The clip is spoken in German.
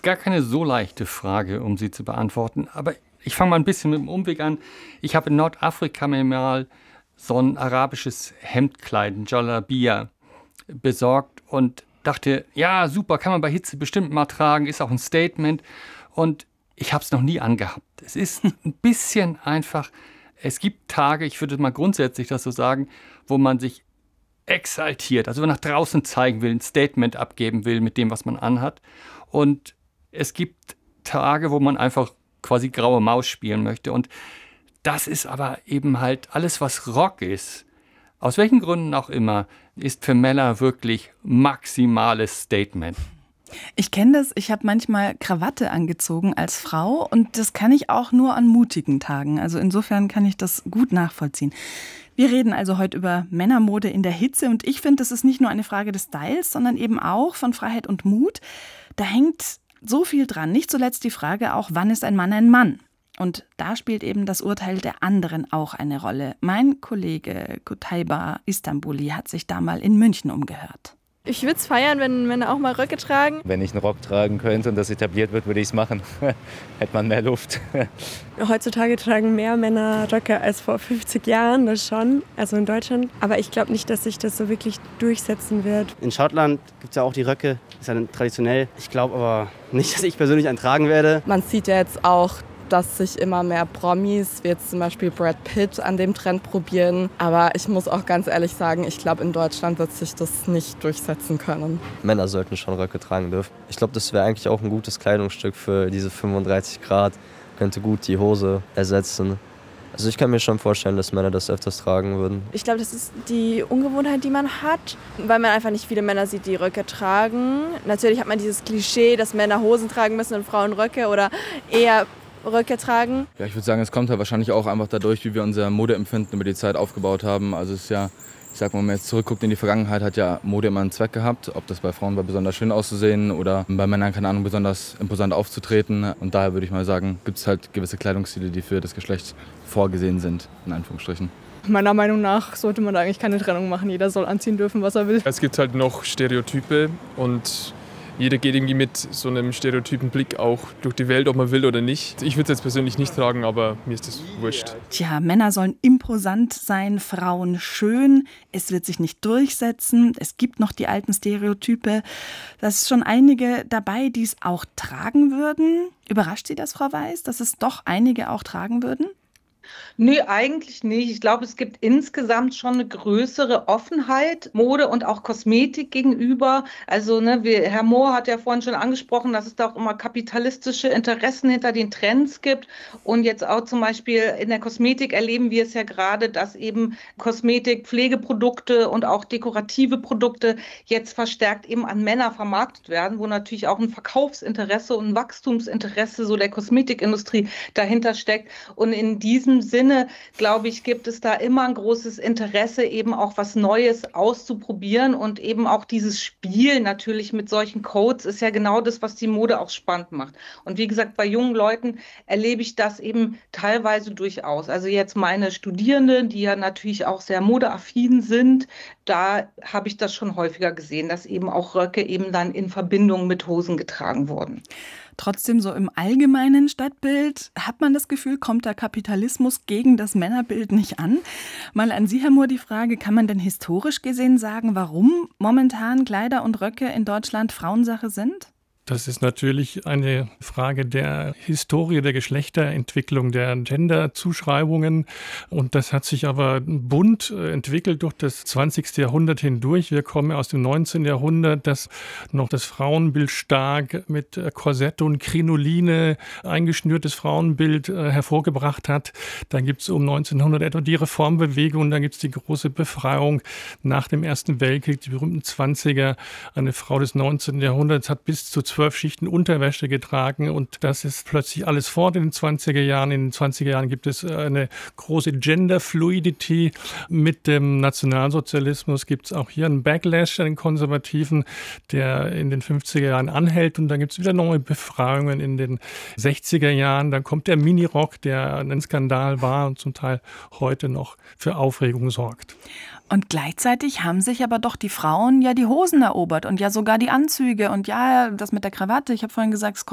gar keine so leichte Frage, um sie zu beantworten. Aber ich fange mal ein bisschen mit dem Umweg an. Ich habe in Nordafrika mir mal so ein arabisches Hemdkleid, ein Jalabia, besorgt und dachte, ja, super, kann man bei Hitze bestimmt mal tragen, ist auch ein Statement. Und ich habe es noch nie angehabt. Es ist ein bisschen einfach. Es gibt Tage, ich würde mal grundsätzlich das so sagen, wo man sich exaltiert, also nach draußen zeigen will, ein Statement abgeben will mit dem, was man anhat. Und es gibt Tage, wo man einfach quasi graue Maus spielen möchte. Und das ist aber eben halt alles, was Rock ist. Aus welchen Gründen auch immer, ist für Männer wirklich maximales Statement. Ich kenne das, ich habe manchmal Krawatte angezogen als Frau und das kann ich auch nur an mutigen Tagen. Also insofern kann ich das gut nachvollziehen. Wir reden also heute über Männermode in der Hitze und ich finde, das ist nicht nur eine Frage des Styles, sondern eben auch von Freiheit und Mut. Da hängt so viel dran. Nicht zuletzt die Frage auch, wann ist ein Mann ein Mann? Und da spielt eben das Urteil der anderen auch eine Rolle. Mein Kollege Kutaiba Istanbuli hat sich da mal in München umgehört. Ich würde es feiern, wenn Männer auch mal Röcke tragen. Wenn ich einen Rock tragen könnte und das etabliert wird, würde ich es machen. Hätte man mehr Luft. Heutzutage tragen mehr Männer Röcke als vor 50 Jahren, das schon, also in Deutschland. Aber ich glaube nicht, dass sich das so wirklich durchsetzen wird. In Schottland gibt es ja auch die Röcke, ist ja traditionell. Ich glaube aber nicht, dass ich persönlich einen tragen werde. Man sieht ja jetzt auch, dass sich immer mehr Promis, wie jetzt zum Beispiel Brad Pitt, an dem Trend probieren. Aber ich muss auch ganz ehrlich sagen, ich glaube, in Deutschland wird sich das nicht durchsetzen können. Männer sollten schon Röcke tragen dürfen. Ich glaube, das wäre eigentlich auch ein gutes Kleidungsstück für diese 35 Grad. Könnte gut die Hose ersetzen. Also ich kann mir schon vorstellen, dass Männer das öfters tragen würden. Ich glaube, das ist die Ungewohnheit, die man hat, weil man einfach nicht viele Männer sieht, die Röcke tragen. Natürlich hat man dieses Klischee, dass Männer Hosen tragen müssen und Frauen Röcke oder eher Röcke tragen. Ja, ich würde sagen, es kommt halt wahrscheinlich auch einfach dadurch, wie wir unser Modeempfinden über die Zeit aufgebaut haben. Also es ist ja, ich sag mal, wenn man jetzt zurückguckt in die Vergangenheit, hat ja Mode immer einen Zweck gehabt. Ob das bei Frauen war, besonders schön auszusehen oder bei Männern, keine Ahnung, besonders imposant aufzutreten. Und daher würde ich mal sagen, gibt es halt gewisse Kleidungsstile, die für das Geschlecht vorgesehen sind, in Anführungsstrichen. Meiner Meinung nach sollte man da eigentlich keine Trennung machen. Jeder soll anziehen dürfen, was er will. Es gibt halt noch Stereotype und jeder geht irgendwie mit so einem stereotypen Blick auch durch die Welt, ob man will oder nicht. Ich würde es jetzt persönlich nicht tragen, aber mir ist das wurscht. Tja, Männer sollen imposant sein, Frauen schön. Es wird sich nicht durchsetzen. Es gibt noch die alten Stereotype. Da ist schon einige dabei, die es auch tragen würden. Überrascht Sie das, Frau Weiß, dass es doch einige auch tragen würden? Nee, eigentlich nicht. Ich glaube, es gibt insgesamt schon eine größere Offenheit Mode und auch Kosmetik gegenüber. Also Herr Mohr hat ja vorhin schon angesprochen, dass es da auch immer kapitalistische Interessen hinter den Trends gibt. Und jetzt auch zum Beispiel in der Kosmetik erleben wir es ja gerade, dass eben Kosmetik, Pflegeprodukte und auch dekorative Produkte jetzt verstärkt eben an Männer vermarktet werden, wo natürlich auch ein Verkaufsinteresse und ein Wachstumsinteresse so der Kosmetikindustrie dahinter steckt. Und in diesem Sinne, glaube ich, gibt es da immer ein großes Interesse, eben auch was Neues auszuprobieren und eben auch dieses Spiel natürlich mit solchen Codes ist ja genau das, was die Mode auch spannend macht. Und wie gesagt, bei jungen Leuten erlebe ich das eben teilweise durchaus. Also jetzt meine Studierenden, die ja natürlich auch sehr modeaffin sind, da habe ich das schon häufiger gesehen, dass eben auch Röcke eben dann in Verbindung mit Hosen getragen wurden. Trotzdem so im allgemeinen Stadtbild hat man das Gefühl, kommt der Kapitalismus gegen das Männerbild nicht an. Mal an Sie, Herr Mohr, die Frage, kann man denn historisch gesehen sagen, warum momentan Kleider und Röcke in Deutschland Frauensache sind? Das ist natürlich eine Frage der Historie, der Geschlechterentwicklung, der Genderzuschreibungen. Und das hat sich aber bunt entwickelt durch das 20. Jahrhundert hindurch. Wir kommen aus dem 19. Jahrhundert, das noch das Frauenbild stark mit Korsett und Krinoline eingeschnürtes Frauenbild hervorgebracht hat. Dann gibt es um 1900 etwa die Reformbewegung, dann gibt es die große Befreiung nach dem Ersten Weltkrieg, die berühmten 20er. Eine Frau des 19. Jahrhunderts hat bis zu 12 Schichten Unterwäsche getragen und das ist plötzlich alles fort in den 20er Jahren. In den 20er Jahren gibt es eine große Gender Fluidity. Mit dem Nationalsozialismus gibt es auch hier einen Backlash an den Konservativen, der in den 50er Jahren anhält und dann gibt es wieder neue Befreiungen in den 60er Jahren. Dann kommt der Minirock, der ein Skandal war und zum Teil heute noch für Aufregung sorgt. Und gleichzeitig haben sich aber doch die Frauen ja die Hosen erobert und ja sogar die Anzüge und ja, das mit der Krawatte. Ich habe vorhin gesagt,